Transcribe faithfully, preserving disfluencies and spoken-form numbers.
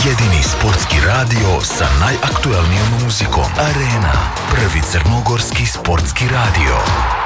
Jedini sportski radio sa najaktuelnijom muzikom. Arena, prvi crnogorski sportski radio.